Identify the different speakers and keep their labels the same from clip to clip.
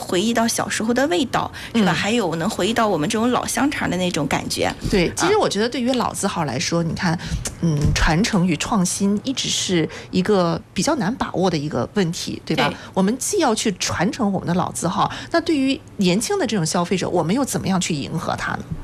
Speaker 1: 回忆到小时候的味道，是吧？还有能回忆到我们这种老香肠的那种感觉。
Speaker 2: 对，其实我觉得对于老字号来说，你看，传承与创新一直是一个比较难把握的一个问题，对吧？我们既要去传承我们的老字号，那对于年轻的这种消费者，我们又怎么样去迎合它呢？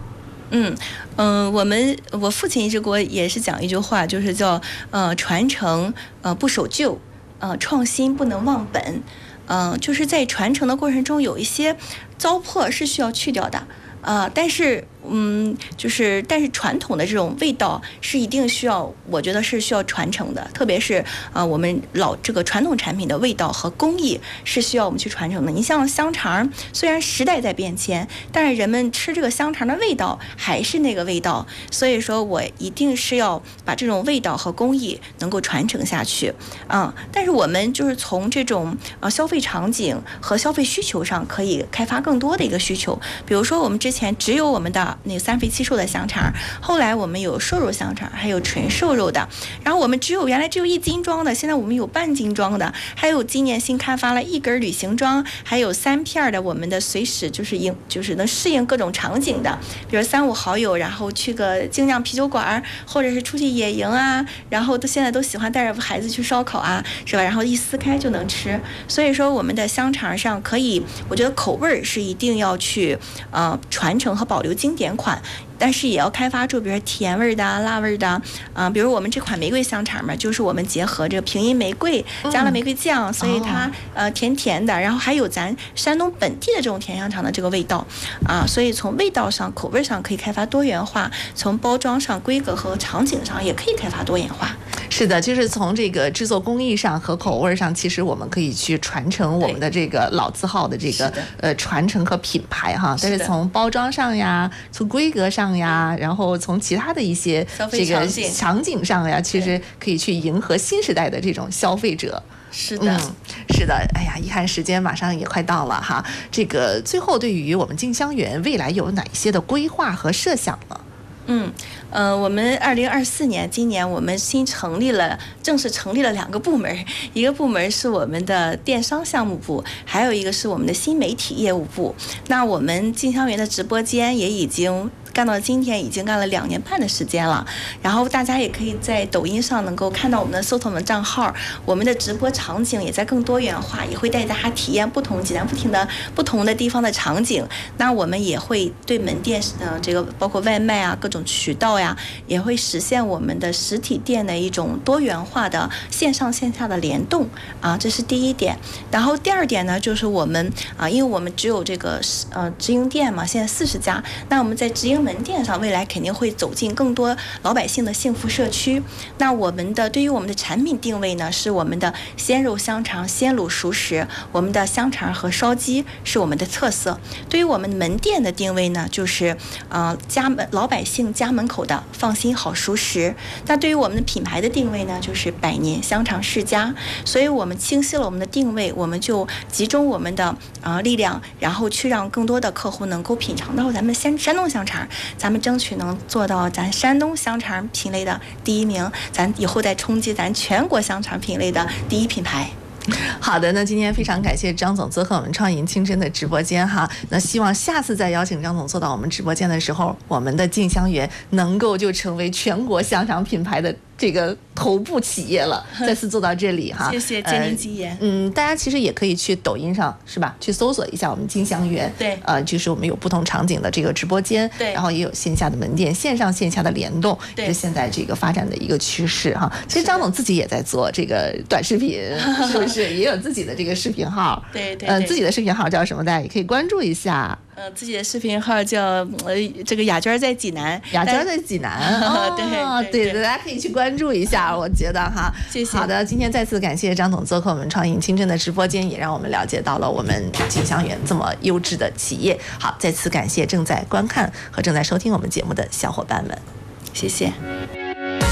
Speaker 1: 我父亲一直给我也是讲一句话，就是叫传承不守旧，创新不能忘本，就是在传承的过程中有一些糟粕是需要去掉的，但是但是传统的这种味道是一定需要，我觉得是需要传承的，特别是我们这个传统产品的味道和工艺是需要我们去传承的。你像香肠，虽然时代在变迁，但是人们吃这个香肠的味道还是那个味道，所以说我一定是要把这种味道和工艺能够传承下去。但是我们就是从这种消费场景和消费需求上可以开发更多的一个需求，比如说我们之前只有我们的那个3肥7瘦的香肠，后来我们有瘦肉香肠，还有纯瘦肉的，然后我们原来只有1斤装的，现在我们有半斤装的，还有今年新开发了1根旅行装，还有3片的我们的随时就是能适应各种场景的，比如3、5好友然后去个精酿啤酒馆，或者是出去野营啊，然后现在都喜欢带着孩子去烧烤啊，是吧？然后一撕开就能吃。所以说我们的香肠上可以，我觉得口味是一定要去传承和保留经典款，但是也要开发出比如说甜味的、辣味的，比如我们这款玫瑰香肠嘛，就是我们结合这个平阴玫瑰加了玫瑰酱，所以它甜甜的，然后还有咱山东本地的这种甜香肠的这个味道所以从味道上、口味上可以开发多元化，从包装上、规格和场景上也可以开发多元化。
Speaker 2: 是的，就是从这个制作工艺上和口味上，其实我们可以去传承我们的这个老字号的这个传承和品牌哈。但是从包装上呀，从规格上呀，然后从其他的一些这个场景上呀，其实可以去迎合新时代的这种消费者。
Speaker 1: 是的，
Speaker 2: 是的，哎呀，一看时间马上也快到了哈。这个最后对于我们静香园未来有哪一些的规划和设想呢？
Speaker 1: 我们2024年今年我们正式成立了2个部门，一个部门是我们的电商项目部，还有一个是我们的新媒体业务部。那我们静香园的直播间也已经干到今天，已经干了2年半的时间了。然后大家也可以在抖音上能够看到我们的搜索们账号，我们的直播场景也在更多元化，也会带大家体验不同的地方的场景。那我们也会对门店这个包括外卖啊各种渠道呀，也会实现我们的实体店的一种多元化的线上线下的联动这是第一点。然后第二点呢，就是我们因为我们只有这个直营店嘛，现在40家，那我们在直营门店上未来肯定会走进更多老百姓的幸福社区。那对于我们的产品定位呢，是我们的鲜肉香肠、鲜卤熟食，我们的香肠和烧鸡是我们的特色。对于我们门店的定位呢，就是老百姓家门口的放心好熟食。那对于我们的品牌的定位呢，就是百年香肠世家。所以我们清晰了我们的定位，我们就集中我们的力量，然后去让更多的客户能够品尝到咱们山东香肠，咱们争取能做到咱山东香肠品类的第1名，咱以后再冲击咱全国香肠品类的第1品牌。
Speaker 2: 好的，那今天非常感谢张总做客我们创盈清真的直播间哈。那希望下次再邀请张总坐到我们直播间的时候，我们的静香园能够就成为全国香肠品牌的这个头部企业了。再次做到这里哈，
Speaker 1: 谢谢，借您吉言。
Speaker 2: 大家其实也可以去抖音上是吧，去搜索一下我们静香园。
Speaker 1: 对，
Speaker 2: 就是我们有不同场景的这个直播间，
Speaker 1: 对，
Speaker 2: 然后也有线下的门店，线上线下的联动，
Speaker 1: 对，
Speaker 2: 是现在这个发展的一个趋势哈。其实张总自己也在做这个短视频，是不是也有自己的这个视频号？
Speaker 1: 对对，
Speaker 2: 自己的视频号叫什么？大家也可以关注一下。
Speaker 1: 自己的视频号叫这个雅娟在济南，
Speaker 2: 雅娟在济南，对，大家可以去关注一下，我觉得哈。
Speaker 1: 谢谢。
Speaker 2: 好的，今天再次感谢张总做客我们创盈清真的直播间，也让我们了解到了我们静香园这么优质的企业。好，再次感谢正在观看和正在收听我们节目的小伙伴们，
Speaker 1: 谢谢。